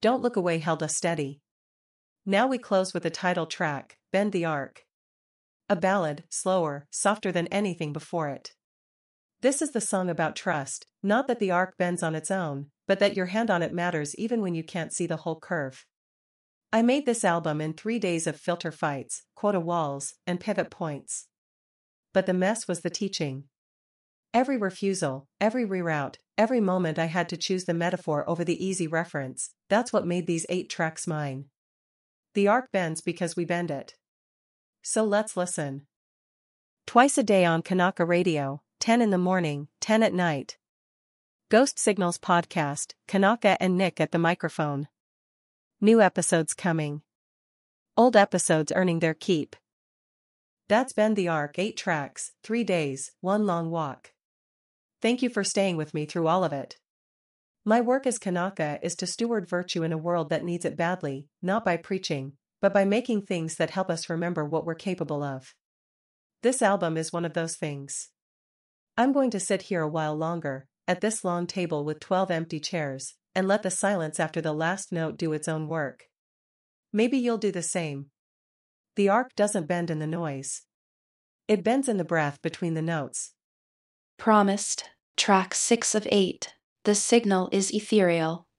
Don't Look Away held us steady. Now we close with the title track, Bend the Arc. A ballad, slower, softer than anything before it. This is the song about trust, not that the arc bends on its own, but that your hand on it matters even when you can't see the whole curve. I made this album in 3 days of filter fights, quota walls, and pivot points. But the mess was the teaching. Every refusal, every reroute, every moment I had to choose the metaphor over the easy reference, that's what made these 8 tracks mine. The arc bends because we bend it. So let's listen. Twice a day on Kanaka Radio, 10 in the morning, 10 at night. Ghost Signals Podcast, Kanaka and Nick at the microphone. New episodes coming. Old episodes earning their keep. That's Bend the Arc, 8 tracks, 3 days, 1 long walk. Thank you for staying with me through all of it. My work as Kanaka is to steward virtue in a world that needs it badly, not by preaching, but by making things that help us remember what we're capable of. This album is one of those things. I'm going to sit here a while longer, at this long table with 12 empty chairs, and let the silence after the last note do its own work. Maybe you'll do the same. The arc doesn't bend in the noise. It bends in the breath between the notes. Promised, track 6 of 8. The signal is ethereal.